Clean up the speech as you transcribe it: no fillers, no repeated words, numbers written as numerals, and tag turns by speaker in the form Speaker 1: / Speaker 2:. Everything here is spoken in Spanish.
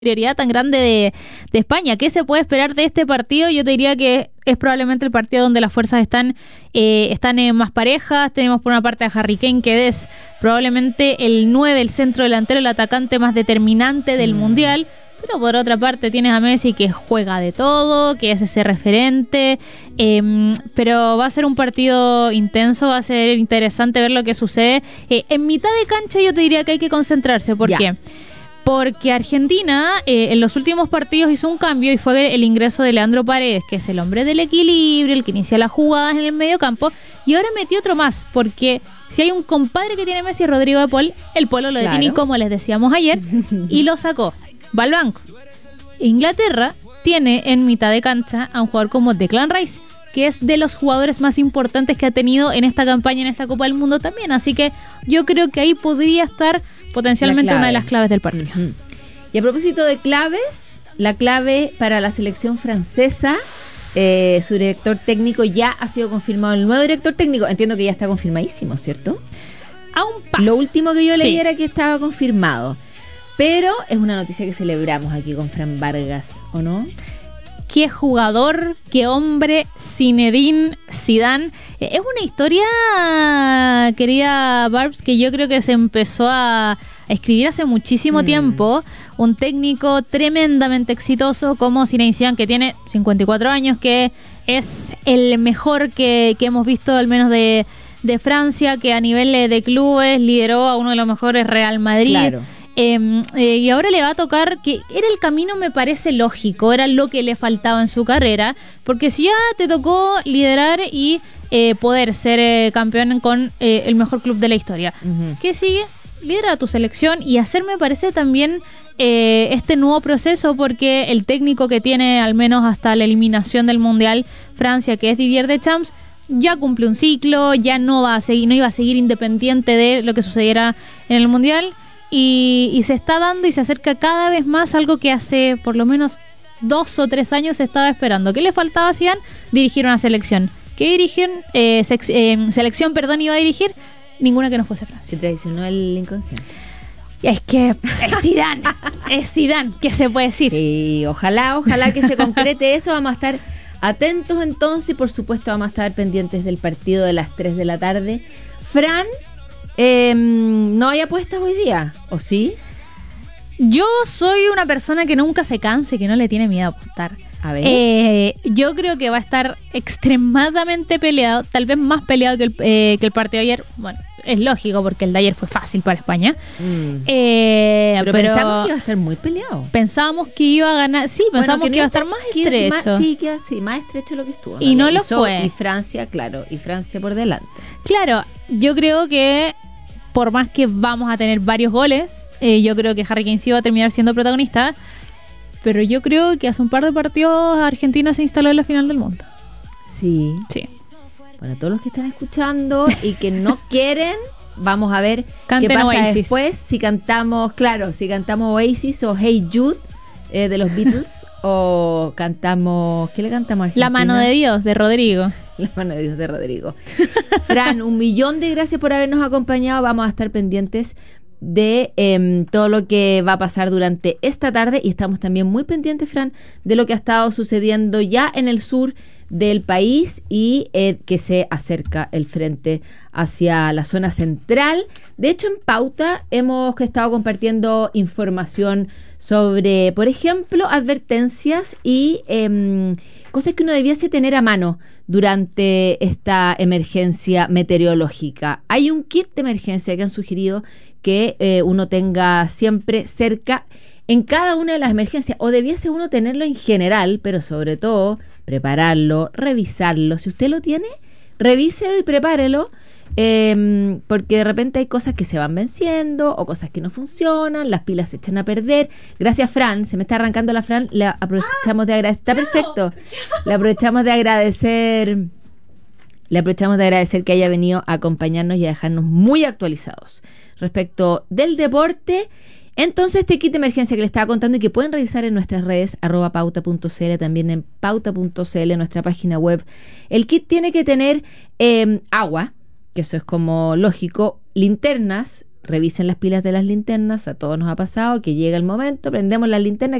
Speaker 1: superioridad tan grande de España. ¿Qué se puede esperar de este partido? Yo te diría que es probablemente el partido donde las fuerzas están más parejas. Tenemos por una parte a Harry Kane, que es probablemente el 9, el centro delantero, el atacante más determinante del Mundial. Pero por otra parte tienes a Messi, que juega de todo, que es ese referente, pero va a ser un partido intenso, va a ser interesante ver lo que sucede. En mitad de cancha yo te diría que hay que concentrarse. ¿Por qué? Porque Argentina en los últimos partidos hizo un cambio y fue el ingreso de Leandro Paredes, que es el hombre del equilibrio, el que inicia las jugadas en el medio campo, y ahora metió otro más, porque si hay un compadre que tiene Messi, Rodrigo de Paul, el Polo lo detiene, como les decíamos ayer, y lo sacó. Va al banco. Inglaterra tiene en mitad de cancha a un jugador como Declan Rice, que es de los jugadores más importantes que ha tenido en esta campaña, en esta Copa del Mundo también. Así que yo creo que ahí podría estar potencialmente una de las claves del partido.
Speaker 2: Y a propósito de claves, la clave para la selección francesa, su director técnico ya ha sido confirmado. El nuevo director técnico, entiendo que ya está confirmadísimo, ¿cierto?
Speaker 1: A un paso.
Speaker 2: Lo último que yo leí era que estaba confirmado. Pero es una noticia que celebramos aquí con Fran Vargas, ¿o no?
Speaker 1: Qué jugador, qué hombre, Zinedine Zidane. Es una historia, querida Barbs, que yo creo que se empezó a escribir hace muchísimo tiempo. Un técnico tremendamente exitoso como Zinedine Zidane, que tiene 54 años, que es el mejor que hemos visto, al menos de Francia, que a nivel de clubes lideró a uno de los mejores Real Madrid.
Speaker 2: Claro.
Speaker 1: Y ahora le va a tocar, que era el camino, me parece lógico, era lo que le faltaba en su carrera, porque si ya te tocó liderar y poder ser campeón con el mejor club de la historia, ¿qué sigue? Lidera tu selección y hacer, me parece, también este nuevo proceso, porque el técnico que tiene, al menos hasta la eliminación del Mundial, Francia, que es Didier Deschamps, ya cumple un ciclo, ya no iba a seguir independiente de lo que sucediera en el Mundial. Y se está dando y se acerca cada vez más algo que hace por lo menos 2 o 3 años se estaba esperando. ¿Qué le faltaba a Zidane? Dirigir una selección. ¿Qué selección iba a dirigir? Ninguna que no fuese Francia.
Speaker 2: Se traicionó el inconsciente.
Speaker 1: Es que es Zidane. Es Zidane, ¿qué se puede decir?
Speaker 2: Sí, ojalá que se concrete eso. Vamos a estar atentos entonces y por supuesto vamos a estar pendientes del partido de las 3 de la tarde. Fran, no hay apuestas hoy día, ¿o sí?
Speaker 1: Yo soy una persona que nunca se cansa y que no le tiene miedo a apostar.
Speaker 2: A ver.
Speaker 1: Yo creo que va a estar extremadamente peleado, tal vez más peleado que el partido de ayer. Bueno, es lógico porque el de ayer fue fácil para España.
Speaker 2: Pero pensamos que iba a estar muy peleado.
Speaker 1: Pensábamos que iba a ganar. Sí, pensábamos que iba a estar más estrecho.
Speaker 2: Más estrecho lo que estuvo.
Speaker 1: Y no lo fue.
Speaker 2: Y Francia, claro, y Francia por delante.
Speaker 1: Claro, yo creo que por más que vamos a tener varios goles, yo creo que Harry Kane sí va a terminar siendo protagonista. Pero yo creo que hace un par de partidos Argentina se instaló en la final del mundo.
Speaker 2: Sí. Para todos los que están escuchando y que no quieren, vamos a ver qué pasa Oasis después. Si cantamos Oasis o Hey Jude de los Beatles, o cantamos, ¿qué le cantamos a Argentina?
Speaker 1: La mano de Dios, de Rodrigo.
Speaker 2: La mano de Dios de Rodrigo. Fran, 1.000.000 de gracias por habernos acompañado. Vamos a estar pendientes de todo lo que va a pasar durante esta tarde y estamos también muy pendientes, Fran, de lo que ha estado sucediendo ya en el sur del país y que se acerca el frente hacia la zona central. De hecho, en Pauta hemos estado compartiendo información sobre, por ejemplo, advertencias y cosas que uno debiese tener a mano durante esta emergencia meteorológica. Hay un kit de emergencia que han sugerido que uno tenga siempre cerca en cada una de las emergencias, o debiese uno tenerlo en general, pero sobre todo prepararlo, revisarlo. Si usted lo tiene, revíselo y prepárelo, porque de repente hay cosas que se van venciendo o cosas que no funcionan, las pilas se echan a perder. Gracias, Fran, se me está arrancando la Fran, le aprovechamos de agradecer, está perfecto, le aprovechamos de agradecer que haya venido a acompañarnos y a dejarnos muy actualizados respecto del deporte. Entonces, este kit de emergencia que les estaba contando y que pueden revisar en nuestras redes, @pauta.cl, también en pauta.cl, nuestra página web. El kit tiene que tener agua, que eso es como lógico, linternas, revisen las pilas de las linternas. A todos nos ha pasado que llega el momento, prendemos las linternas